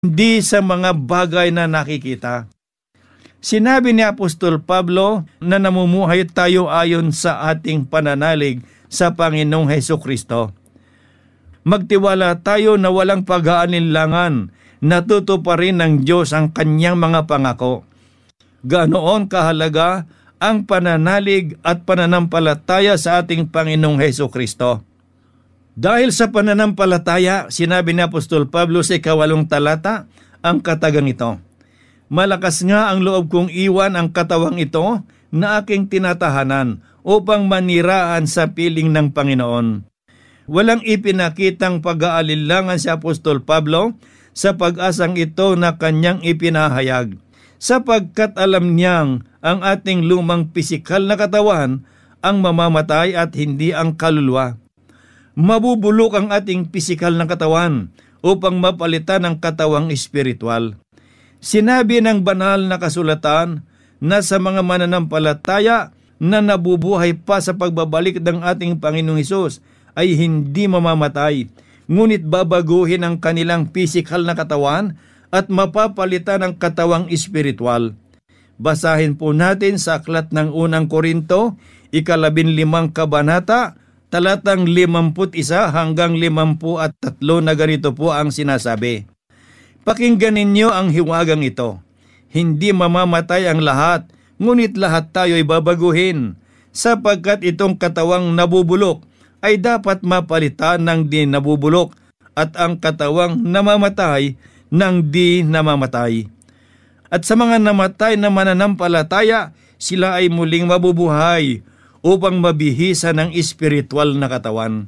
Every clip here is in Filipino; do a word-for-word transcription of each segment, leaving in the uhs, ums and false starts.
hindi sa mga bagay na nakikita. Sinabi ni Apostol Pablo na namumuhay tayo ayon sa ating pananalig sa Panginoong Hesukristo. Magtiwala tayo na walang pag-aalinlangan, natutuparin ng Diyos ang kanyang mga pangako. Ganoon kahalaga ang pananalig at pananampalataya sa ating Panginoong Hesukristo. Dahil sa pananampalataya, sinabi ni Apostol Pablo sa ikawalong talata ang katagang ito. Malakas nga ang loob kong iwan ang katawang ito na aking tinatahanan upang maniraan sa piling ng Panginoon. Walang ipinakitang pag-aalinlangan si Apostol Pablo sa pag-asang ito na kanyang ipinahayag, sapagkat alam niyang ang ating lumang pisikal na katawan ang mamamatay at hindi ang kaluluwa. Mabubulok ang ating pisikal na katawan upang mapalitan ang katawang espiritual. Sinabi ng banal na kasulatan na sa mga mananampalataya na nabubuhay pa sa pagbabalik ng ating Panginoong Hesus ay hindi mamamatay, ngunit babaguhin ang kanilang pisikal na katawan at mapapalitan ang katawang espiritual. Basahin po natin sa aklat ng unang Korinto, ikalabinlimang kabanata, talatang limamput isa hanggang limampu at tatlo na ganito po ang sinasabi. Pakinggan ninyo ang hiwagang ito. Hindi mamamatay ang lahat, ngunit lahat tayo ay babaguhin, sapagkat itong katawang nabubulok ay dapat mapalitan ng di nabubulok at ang katawang namamatay ng di namamatay. At sa mga namatay na mananampalataya, sila ay muling mabubuhay upang mabihisa ng espiritual na katawan.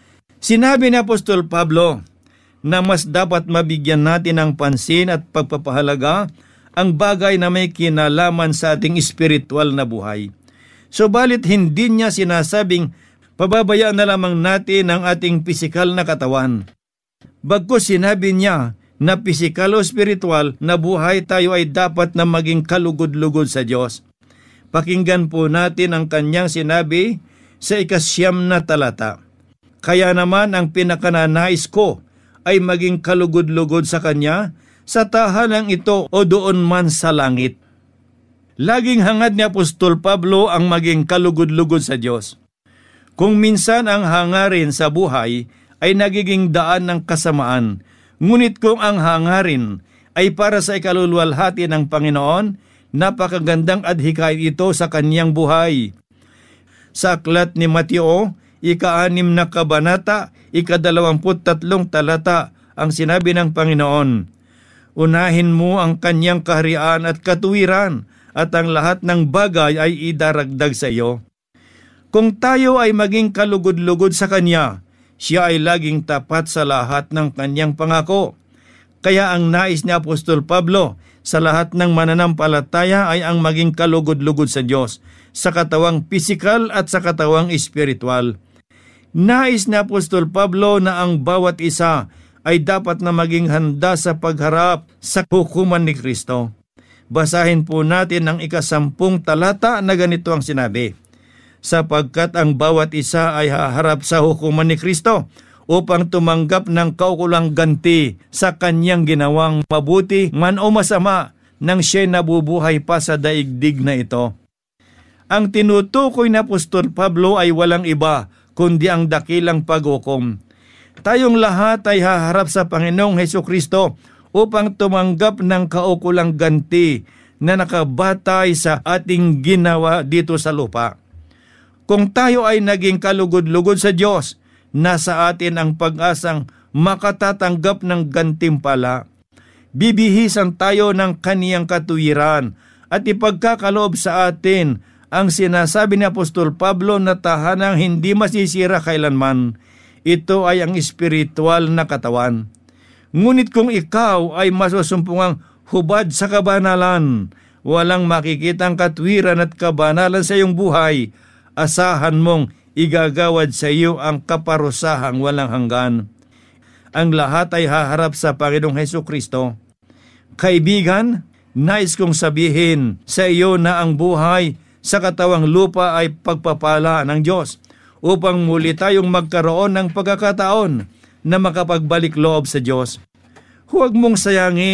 Sinabi ni Apostol Pablo na mas dapat mabigyan natin ng pansin at pagpapahalaga ang bagay na may kinalaman sa ating espiritual na buhay. Subalit hindi niya sinasabing pababayaan na lamang natin ang ating pisikal na katawan. Bagkus sinabi niya na pisikal o spiritual na buhay tayo ay dapat na maging kalugod-lugod sa Diyos. Pakinggan po natin ang kanyang sinabi sa ikasyam na talata. Kaya naman ang pinakananais ko ay maging kalugod-lugod sa Kanya sa tahanang ito o doon man sa langit. Laging hangad ni Apostol Pablo ang maging kalugod-lugod sa Diyos. Kung minsan ang hangarin sa buhay ay nagiging daan ng kasamaan, ngunit kung ang hangarin ay para sa ikaluluwalhati ng Panginoon, napakagandang adhikain ito sa kanyang buhay. Sa aklat ni Mateo, ika-anim na kabanata, ikadalawamput tatlong talata, ang sinabi ng Panginoon, unahin mo ang kanyang kaharian at katuwiran, at ang lahat ng bagay ay idaragdag sa iyo. Kung tayo ay maging kalugod-lugod sa Kanya, siya ay laging tapat sa lahat ng kanyang pangako. Kaya ang nais ni Apostol Pablo sa lahat ng mananampalataya ay ang maging kalugod-lugod sa Diyos, sa katawang pisikal at sa katawang espiritual. Nais ni Apostol Pablo na ang bawat isa ay dapat na maging handa sa pagharap sa hukuman ni Kristo. Basahin po natin ang ikasampung talata na ganito ang sinabi. Sapagkat ang bawat isa ay haharap sa hukuman ni Kristo upang tumanggap ng kaukulang ganti sa kanyang ginawang mabuti man o masama nang siya'y nabubuhay pa sa daigdig na ito. Ang tinutukoy na Apostol Pablo ay walang iba kundi ang dakilang paghukom. Tayong lahat ay haharap sa Panginoong Hesukristo upang tumanggap ng kaukulang ganti na nakabatay sa ating ginawa dito sa lupa. Kung tayo ay naging kalugod-lugod sa Diyos, nasa atin ang pag-asang makatatanggap ng gantimpala. Bibihisan tayo ng kaniyang katuwiran at ipagkakaloob sa atin ang sinasabi ni Apostol Pablo na tahanang hindi masisira kailanman. Ito ay ang espiritual na katawan. Ngunit kung ikaw ay masusumpungang hubad sa kabanalan, walang makikitang katwiran at kabanalan sa iyong buhay, asahan mong igagawad sa iyo ang kaparusahang walang hanggan. Ang lahat ay haharap sa Panginoong Hesukristo. Kaibigan, nais kong sabihin sa iyo na ang buhay sa katawang lupa ay pagpapala ng Diyos upang muli tayong magkaroon ng pagkakataon na makapagbalik loob sa Diyos. huwag mong sayangin